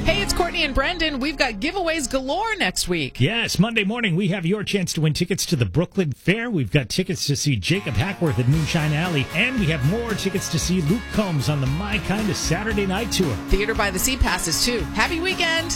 Hey, it's Courtney and Brendan. We've got giveaways galore next week. Yes, Monday morning we have your chance to win tickets to the Brooklyn Fair. We've got tickets to see Jacob Hackworth at Moonshine Alley, and we have more tickets to see Luke Combs on the My Kind of Saturday Night Tour. Theater by the Sea passes, too. Happy weekend!